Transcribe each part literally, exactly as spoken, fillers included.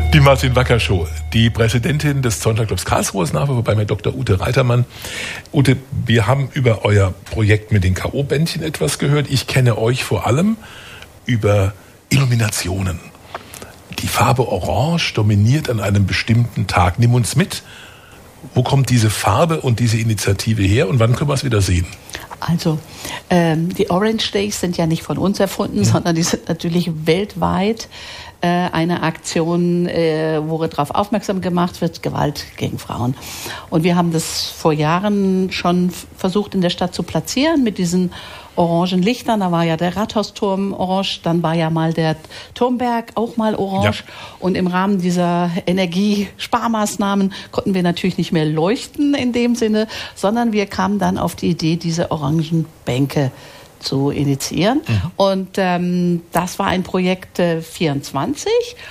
Die Martin Wacker Show. Die Präsidentin des Zonta-Clubs Karlsruhe ist nach wie vor bei mir, Doktor Ute Reitermann. Ute, wir haben über euer Projekt mit den K O-Bändchen etwas gehört. Ich kenne euch vor allem über Illuminationen. Die Farbe Orange dominiert an einem bestimmten Tag. Nimm uns mit. Wo kommt diese Farbe und diese Initiative her und wann können wir es wieder sehen? Also, ähm, die Orange Days sind ja nicht von uns erfunden, ja. sondern die sind natürlich weltweit äh, eine Aktion, äh, wo darauf aufmerksam gemacht wird, Gewalt gegen Frauen. Und wir haben das vor Jahren schon versucht in der Stadt zu platzieren mit diesen orangen Lichtern. Da war ja der Rathausturm orange, dann war ja mal der Turmberg auch mal orange. Ja. Und im Rahmen dieser Energiesparmaßnahmen konnten wir natürlich nicht mehr leuchten in dem Sinne, sondern wir kamen dann auf die Idee, diese orangen Bänke zu initiieren. Mhm. Und ähm, das war ein Projekt äh, vierundzwanzig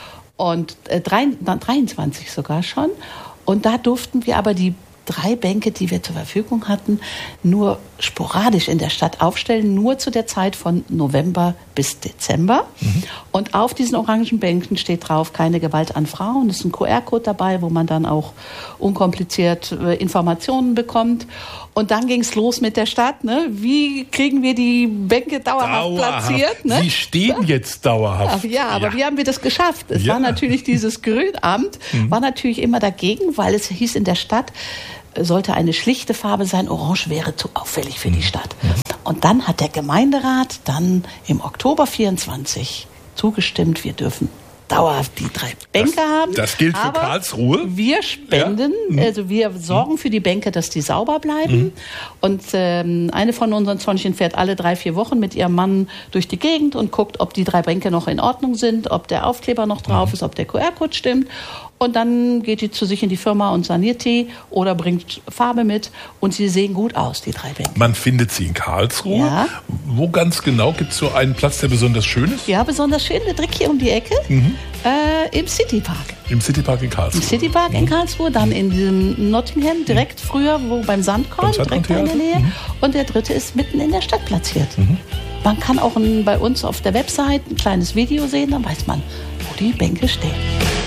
und äh, drei, dreiundzwanzig sogar schon. Und da durften wir aber die drei Bänke, die wir zur Verfügung hatten, nur sporadisch in der Stadt aufstellen, nur zu der Zeit von November bis Dezember. Mhm. Und auf diesen orangen Bänken steht drauf, keine Gewalt an Frauen. Es ist ein Q R-Code dabei, wo man dann auch unkompliziert äh, Informationen bekommt. Und dann ging es los mit der Stadt. Ne? Wie kriegen wir die Bänke dauerhaft, dauerhaft. platziert? Ne? Sie stehen jetzt dauerhaft. Ach ja, aber ja. wie haben wir das geschafft? Es ja. war natürlich dieses Grünamt, mhm. war natürlich immer dagegen, weil es hieß in der Stadt, sollte eine schlichte Farbe sein, Orange wäre zu auffällig für die Stadt. Und dann hat der Gemeinderat dann im Oktober vierundzwanzig zugestimmt, wir dürfen dauerhaft die drei Bänke das, haben. Das gilt für aber Karlsruhe. Wir spenden, ja. also wir sorgen für die Bänke, dass die sauber bleiben. Mhm. Und ähm, eine von unseren Zonnchen fährt alle drei, vier Wochen mit ihrem Mann durch die Gegend und guckt, ob die drei Bänke noch in Ordnung sind, ob der Aufkleber noch drauf mhm. ist, ob der Q R-Code stimmt. Und dann geht die zu sich in die Firma und saniert die oder bringt Farbe mit. Und sie sehen gut aus, die drei Bänke. Man findet sie in Karlsruhe. Ja. Wo ganz genau gibt es so einen Platz, der besonders schön ist? Ja, besonders schön, direkt hier um die Ecke. Mhm. Äh, Im Citypark. Im Citypark in Karlsruhe. Im Citypark mhm. in Karlsruhe, dann in diesem Nottingham, direkt mhm. früher wo beim Sandkorn, direkt in der Nähe. Mhm. Und der dritte ist mitten in der Stadt platziert. Mhm. Man kann auch ein, bei uns auf der Website ein kleines Video sehen, dann weiß man, wo die Bänke stehen.